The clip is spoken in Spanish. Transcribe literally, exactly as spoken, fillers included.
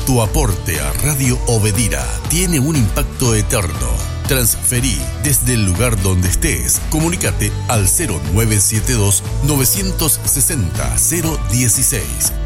Tu aporte a Radio Obedira tiene un impacto eterno. Transferí desde el lugar donde estés. Comunícate al cero nueve siete dos, nueve seis cero, cero uno seis